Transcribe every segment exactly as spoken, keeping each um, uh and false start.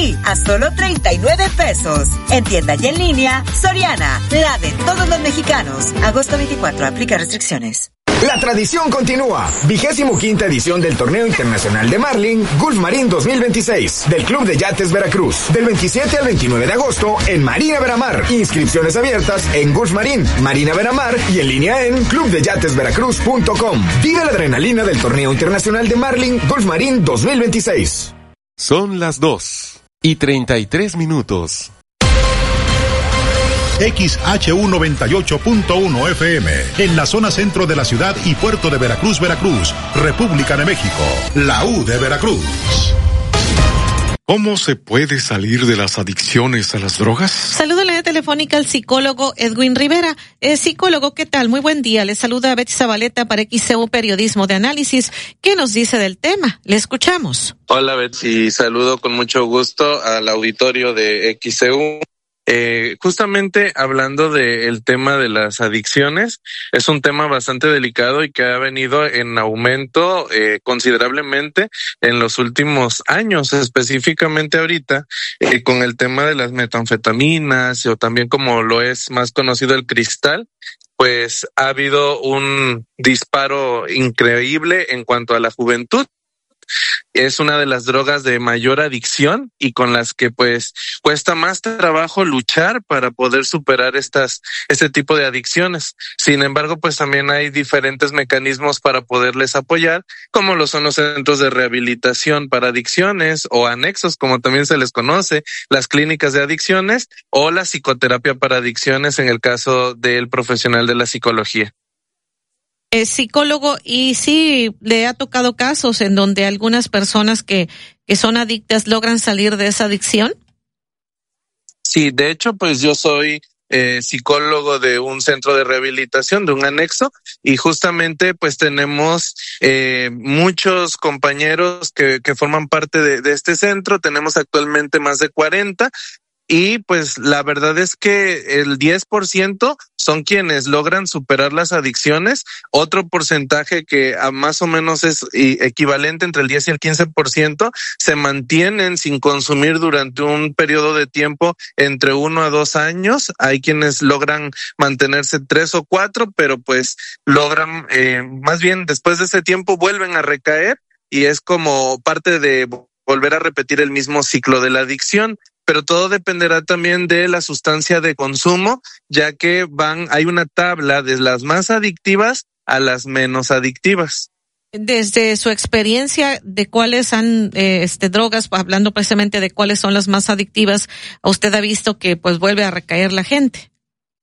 Sí, a solo treinta y nueve pesos. En tienda y en línea, Soriana, la de todos los mexicanos. Agosto veinticuatro, aplica restricciones. La tradición continúa. Vigésimo quinta edición del Torneo Internacional de Marlin Gulf Marine dos mil veintiséis del Club de Yates Veracruz. Del veintisiete al veintinueve de agosto en Marina Veramar. Inscripciones abiertas en Gulf Marine, Marina Veramar y en línea en club de yates veracruz punto com. Vive la adrenalina del Torneo Internacional de Marlin Gulf Marine dos mil veintiséis. Son las dos y treinta y tres minutos. X H U noventa y ocho punto uno F M, en la zona centro de la ciudad y puerto de Veracruz, Veracruz, República de México, la U de Veracruz. ¿Cómo se puede salir de las adicciones a las drogas? Saludo en la telefónica al psicólogo Edwin Rivera. Eh, psicólogo, ¿qué tal? Muy buen día. Le saluda Betty Zabaleta para X C U Periodismo de Análisis. ¿Qué nos dice del tema? Le escuchamos. Hola Betty, saludo con mucho gusto al auditorio de X C U. Eh, justamente hablando del tema de las adicciones, es un tema bastante delicado y que ha venido en aumento eh, considerablemente en los últimos años, específicamente ahorita eh, con el tema de las metanfetaminas o también como lo es más conocido el cristal. Pues ha habido un disparo increíble en cuanto a la juventud. Es una de las drogas de mayor adicción y con las que pues cuesta más trabajo luchar para poder superar estas este tipo de adicciones. Sin embargo, pues también hay diferentes mecanismos para poderles apoyar, como lo son los centros de rehabilitación para adicciones o anexos, como también se les conoce, las clínicas de adicciones o la psicoterapia para adicciones en el caso del profesional de la psicología. Eh, psicólogo, y sí le ha tocado casos en donde algunas personas que, que son adictas logran salir de esa adicción. Sí, de hecho, pues yo soy eh, psicólogo de un centro de rehabilitación, de un anexo, y justamente pues tenemos eh, muchos compañeros que, que forman parte de, de este centro. Tenemos actualmente más de cuarenta. Y pues la verdad es que el diez por ciento son quienes logran superar las adicciones. Otro porcentaje que a más o menos es equivalente entre el diez y el quince por ciento se mantienen sin consumir durante un periodo de tiempo entre uno a dos años. Hay quienes logran mantenerse tres o cuatro, pero pues logran, eh, más bien después de ese tiempo vuelven a recaer y es como parte de volver a repetir el mismo ciclo de la adicción. Pero todo dependerá también de la sustancia de consumo, ya que van, hay una tabla de las más adictivas a las menos adictivas. Desde su experiencia de cuáles han eh, este drogas, hablando precisamente de cuáles son las más adictivas, usted ha visto que pues vuelve a recaer la gente.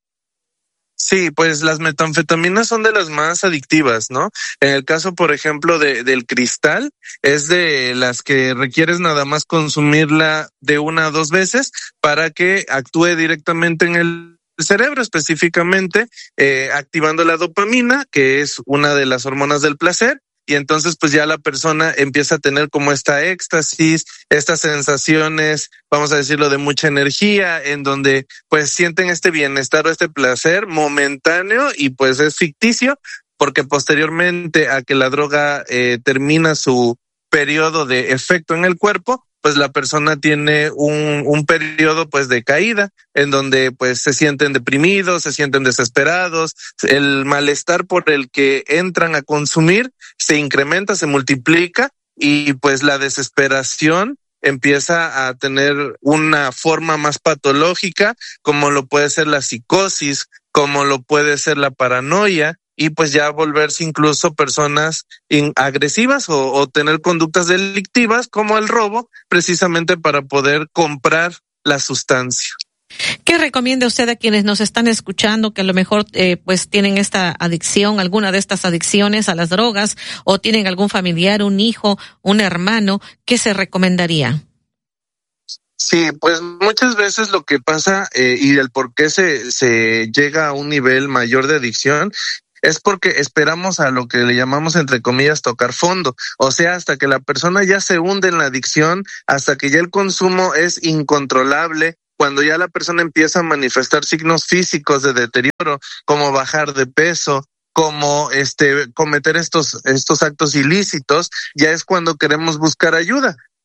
Sí, pues las metanfetaminas son de las más adictivas, ¿no? En el caso, por ejemplo, de del cristal, es de las que requieres nada más consumirla de una a dos veces para que actúe directamente en el cerebro, específicamente eh, activando la dopamina, que es una de las hormonas del placer. Y entonces pues ya la persona empieza a tener como esta éxtasis, estas sensaciones, vamos a decirlo, de mucha energía, en donde pues sienten este bienestar o este placer momentáneo y pues es ficticio, porque posteriormente a que la droga eh, termina su periodo de efecto en el cuerpo, pues la persona tiene un, un periodo pues de caída, en donde pues se sienten deprimidos, se sienten desesperados, el malestar por el que entran a consumir se incrementa, se multiplica y pues la desesperación empieza a tener una forma más patológica, como lo puede ser la psicosis, como lo puede ser la paranoia, y pues ya volverse incluso personas agresivas o, o tener conductas delictivas como el robo, precisamente para poder comprar la sustancia. ¿Qué recomienda usted a quienes nos están escuchando que a lo mejor eh, pues tienen esta adicción, alguna de estas adicciones a las drogas, o tienen algún familiar, un hijo, un hermano? ¿Qué se recomendaría? Sí, pues muchas veces lo que pasa eh, y el por qué se, se llega a un nivel mayor de adicción es porque esperamos a lo que le llamamos, entre comillas, tocar fondo. O sea, hasta que la persona ya se hunde en la adicción, hasta que ya el consumo es incontrolable, cuando ya la persona empieza a manifestar signos físicos de deterioro, como bajar de peso, como este cometer estos estos actos ilícitos, ya es cuando queremos buscar ayuda.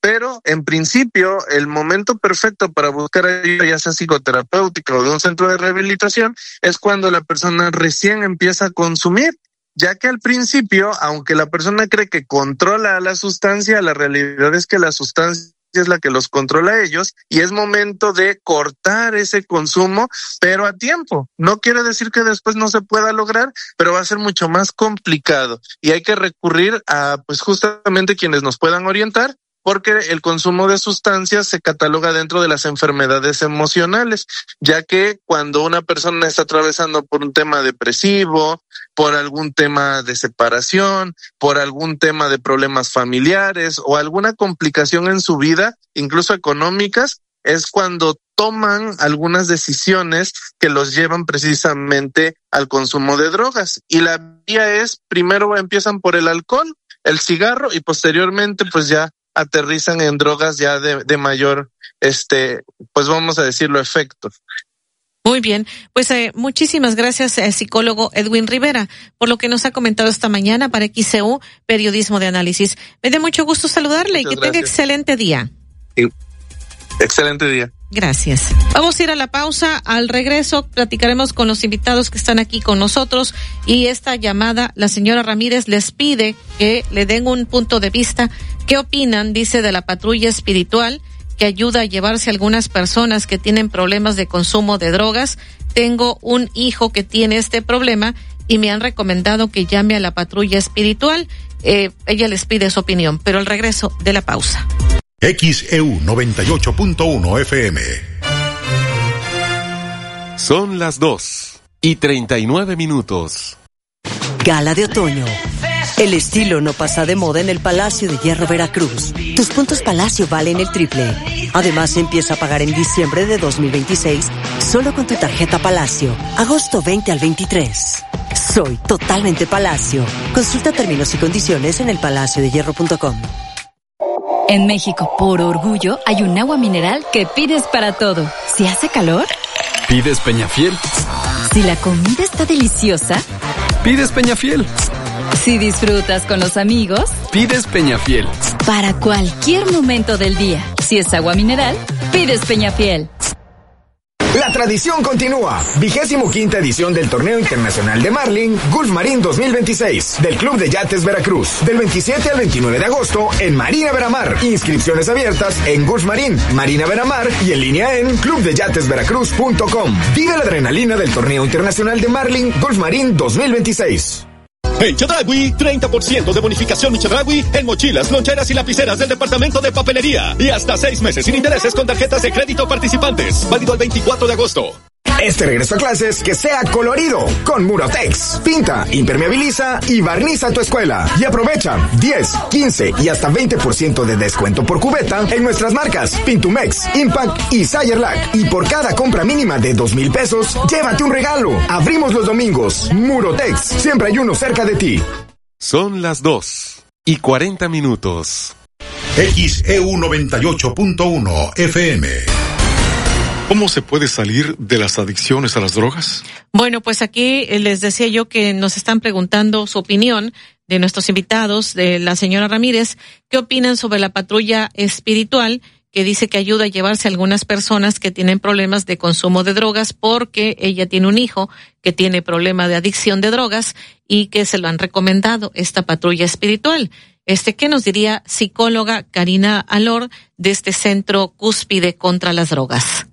Pero en principio el momento perfecto para buscar ayuda, ya sea psicoterapéutica o de un centro de rehabilitación, es cuando la persona recién empieza a consumir, ya que al principio, aunque la persona cree que controla la sustancia, la realidad es que la sustancia es la que los controla a ellos, y es momento de cortar ese consumo, pero a tiempo. No quiere decir que después no se pueda lograr, pero va a ser mucho más complicado y hay que recurrir a pues justamente quienes nos puedan orientar, porque el consumo de sustancias se cataloga dentro de las enfermedades emocionales, ya que cuando una persona está atravesando por un tema depresivo, por algún tema de separación, por algún tema de problemas familiares o alguna complicación en su vida, incluso económicas, es cuando toman algunas decisiones que los llevan precisamente al consumo de drogas. Y la vía es, primero empiezan por el alcohol, el cigarro, y posteriormente pues ya aterrizan en drogas ya de, de mayor, este, pues vamos a decirlo, efecto. Muy bien, pues eh, muchísimas gracias, eh, psicólogo Edwin Rivera, por lo que nos ha comentado esta mañana para X C U, Periodismo de Análisis. Me da mucho gusto saludarle. Muchas y que gracias. Tenga excelente día. Sí. Excelente día. Gracias. Vamos a ir a la pausa. Al regreso platicaremos con los invitados que están aquí con nosotros, y esta llamada, la señora Ramírez les pide que le den un punto de vista. ¿Qué opinan? Dice, de la patrulla espiritual que ayuda a llevarse a algunas personas que tienen problemas de consumo de drogas. Tengo un hijo que tiene este problema y me han recomendado que llame a la patrulla espiritual. Eh, ella les pide su opinión, pero al regreso de la pausa. X E U noventa y ocho punto uno F M. Son las dos y treinta y nueve minutos. Gala de otoño. El estilo no pasa de moda en el Palacio de Hierro Veracruz. Tus puntos Palacio valen el triple. Además, empieza a pagar en diciembre de dos mil veintiséis solo con tu tarjeta Palacio. Agosto veinte al veintitrés. Soy totalmente Palacio. Consulta términos y condiciones en el palacio de hierro punto com. En México, por orgullo, hay un agua mineral que pides para todo. Si hace calor, pides Peñafiel. Si la comida está deliciosa, pides Peñafiel. Si disfrutas con los amigos, pides Peñafiel. Para cualquier momento del día, si es agua mineral, pides Peñafiel. La tradición continúa. Vigésimo quinta edición del Torneo Internacional de Marlin Gulf Marín dos mil veintiséis del Club de Yates Veracruz. Del veintisiete al veintinueve de agosto en Marina Veramar. Inscripciones abiertas en Gulf Marín, Marina Veramar y en línea en club de yates veracruz punto com. Vive la adrenalina del Torneo Internacional de Marlin Gulf Marín dos mil veintiséis. En Chedraui, treinta por ciento de bonificación Chedraui en mochilas, loncheras y lapiceras del departamento de papelería. Y hasta seis meses sin intereses con tarjetas de crédito participantes. Válido el veinticuatro de agosto. Este regreso a clases que sea colorido con Murotex. Pinta, impermeabiliza y barniza tu escuela. Y aprovecha diez, quince y hasta veinte por ciento de descuento por cubeta en nuestras marcas Pintumex, Impact y Sayerlac. Y por cada compra mínima de dos mil pesos, llévate un regalo. Abrimos los domingos. Murotex, siempre hay uno cerca de ti. Son las dos y cuarenta minutos. X E U noventa y ocho punto uno F M. ¿Cómo se puede salir de las adicciones a las drogas? Bueno, pues aquí les decía yo que nos están preguntando su opinión de nuestros invitados, de la señora Ramírez. ¿Qué opinan sobre la patrulla espiritual que dice que ayuda a llevarse a algunas personas que tienen problemas de consumo de drogas, porque ella tiene un hijo que tiene problema de adicción de drogas y que se lo han recomendado esta patrulla espiritual? Este, ¿qué nos diría psicóloga Karina Alor de este Centro Cúspide contra las Drogas?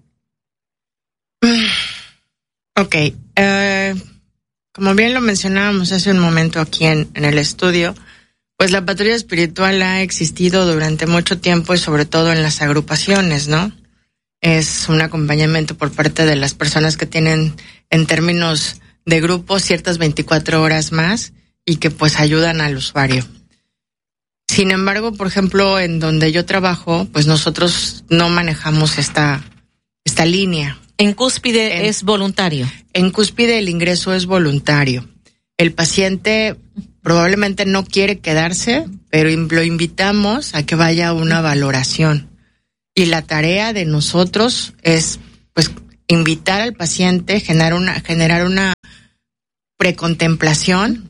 Ok, uh, como bien lo mencionábamos hace un momento aquí en, en el estudio, pues la patrulla espiritual ha existido durante mucho tiempo y sobre todo en las agrupaciones, ¿no? Es un acompañamiento por parte de las personas que tienen, en términos de grupo, ciertas veinticuatro horas más y que pues ayudan al usuario. Sin embargo, por ejemplo, en donde yo trabajo, pues nosotros no manejamos esta, esta línea. En Cúspide en, es voluntario. En Cúspide el ingreso es voluntario. El paciente probablemente no quiere quedarse, pero lo invitamos a que vaya a una valoración. Y la tarea de nosotros es, pues, invitar al paciente, generar una, generar una precontemplación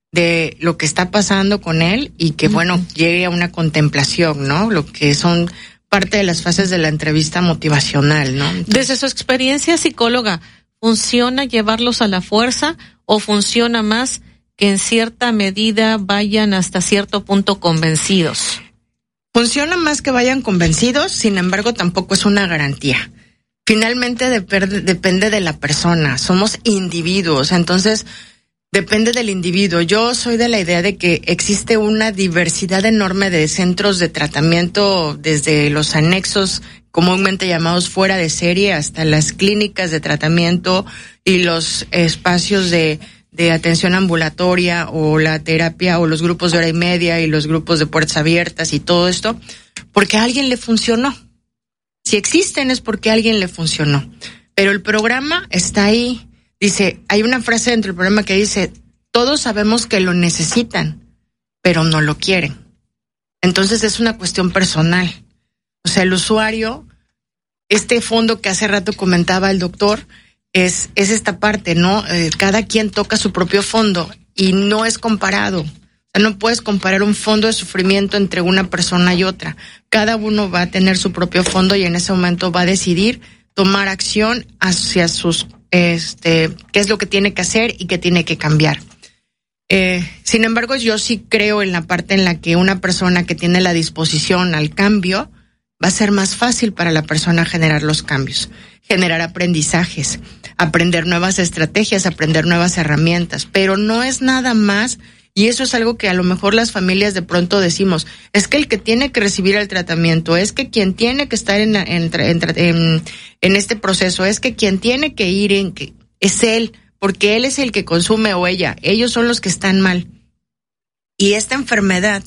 de lo que está pasando con él y que, uh-huh. bueno, llegue a una contemplación, ¿no? Lo que son parte de las fases de la entrevista motivacional, ¿no? Entonces, desde su experiencia psicóloga, ¿funciona llevarlos a la fuerza o funciona más que en cierta medida vayan hasta cierto punto convencidos? Funciona más que vayan convencidos, sin embargo, tampoco es una garantía. Finalmente dep- depende de la persona, somos individuos, entonces depende del individuo. Yo soy de la idea de que existe una diversidad enorme de centros de tratamiento, desde los anexos comúnmente llamados fuera de serie hasta las clínicas de tratamiento y los espacios de, de atención ambulatoria o la terapia o los grupos de hora y media y los grupos de puertas abiertas y todo esto, porque a alguien le funcionó. Si existen es porque a alguien le funcionó. Pero el programa está ahí. Dice, hay una frase dentro del programa que dice, todos sabemos que lo necesitan, pero no lo quieren. Entonces es una cuestión personal. O sea, el usuario, este fondo que hace rato comentaba el doctor, es, es esta parte, ¿no? Eh, cada quien toca su propio fondo y no es comparado. O sea, no puedes comparar un fondo de sufrimiento entre una persona y otra. Cada uno va a tener su propio fondo y en ese momento va a decidir tomar acción hacia sus, este, qué es lo que tiene que hacer y qué tiene que cambiar. Eh, sin embargo, yo sí creo en la parte en la que una persona que tiene la disposición al cambio, va a ser más fácil para la persona generar los cambios, generar aprendizajes, aprender nuevas estrategias, aprender nuevas herramientas, pero no es nada más. Y eso es algo que a lo mejor las familias de pronto decimos, es que el que tiene que recibir el tratamiento, es que quien tiene que estar en, en, en, en, en este proceso, es que quien tiene que ir en que es él, porque él es el que consume o ella, ellos son los que están mal. Y esta enfermedad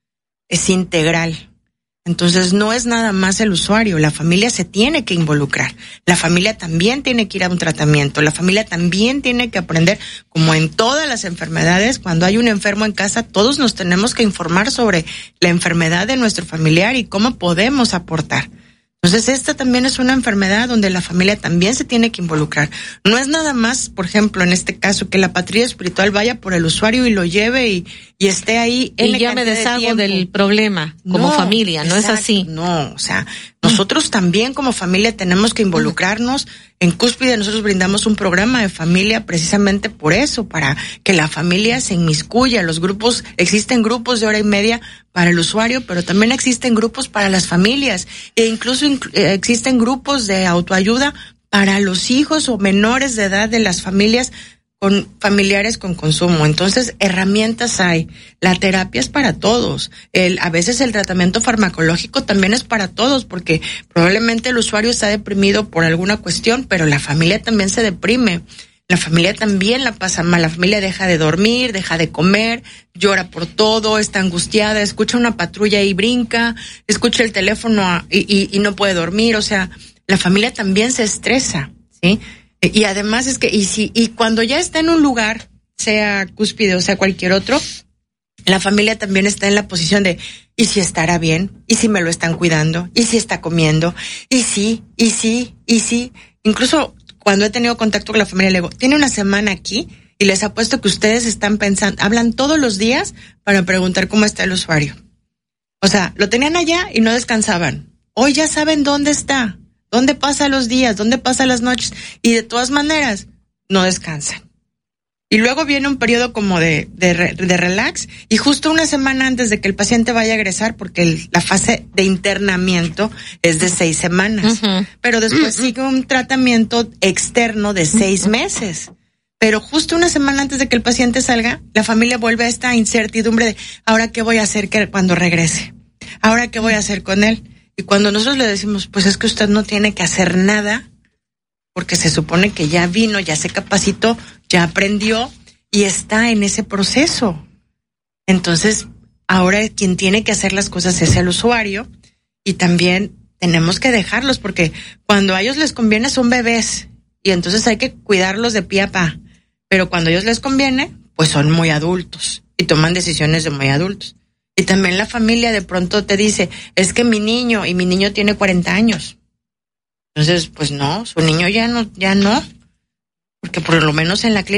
es integral. Entonces no es nada más el usuario, la familia se tiene que involucrar, la familia también tiene que ir a un tratamiento, la familia también tiene que aprender, como en todas las enfermedades, cuando hay un enfermo en casa, todos nos tenemos que informar sobre la enfermedad de nuestro familiar y cómo podemos aportar. Entonces esta también es una enfermedad donde la familia también se tiene que involucrar. No es nada más, por ejemplo, en este caso, que la patrulla espiritual vaya por el usuario y lo lleve y, y esté ahí. Y ya me deshago de del problema como no, familia, ¿no exacto, es así? No, o sea, nosotros también como familia tenemos que involucrarnos. En Cúspide nosotros brindamos un programa de familia precisamente por eso, para que la familia se inmiscuya. Los grupos, existen grupos de hora y media para el usuario, pero también existen grupos para las familias e incluso inc- existen grupos de autoayuda para los hijos o menores de edad de las familias con familiares con consumo. Entonces, herramientas hay. La terapia es para todos. El, a veces el tratamiento farmacológico también es para todos, porque probablemente el usuario está deprimido por alguna cuestión, pero la familia también se deprime. La familia también la pasa mal, la familia deja de dormir, deja de comer, llora por todo, está angustiada, escucha una patrulla y brinca, escucha el teléfono a, y, y, y no puede dormir, o sea, la familia también se estresa, ¿sí? Y además es que, y si, y cuando ya está en un lugar, sea Cúspide o sea cualquier otro, la familia también está en la posición de, ¿y si estará bien? ¿Y si me lo están cuidando? ¿Y si está comiendo? ¿Y sí? ¿Y sí? ¿Y sí? Incluso cuando he tenido contacto con la familia, le digo, tiene una semana aquí y les apuesto que ustedes están pensando, hablan todos los días para preguntar cómo está el usuario. O sea, lo tenían allá y no descansaban. Hoy ya saben dónde está, dónde pasa los días, dónde pasa las noches y de todas maneras no descansan. Y luego viene un periodo como de, de, de relax y justo una semana antes de que el paciente vaya a egresar, porque el, la fase de internamiento es de seis semanas, uh-huh. pero después uh-huh. sigue un tratamiento externo de seis uh-huh. meses. Pero justo una semana antes de que el paciente salga, la familia vuelve a esta incertidumbre de, ¿ahora qué voy a hacer que cuando regrese? ¿Ahora qué voy a hacer con él? Y cuando nosotros le decimos, pues es que usted no tiene que hacer nada, porque se supone que ya vino, ya se capacitó, ya aprendió y está en ese proceso. Entonces, ahora quien tiene que hacer las cosas es el usuario y también tenemos que dejarlos, porque cuando a ellos les conviene son bebés y entonces hay que cuidarlos de pie a pa. Pero cuando a ellos les conviene, pues son muy adultos y toman decisiones de muy adultos. Y también la familia de pronto te dice, es que mi niño, y mi niño tiene cuarenta años. Entonces, pues no, su niño ya no, ya no, porque por lo menos en la clínica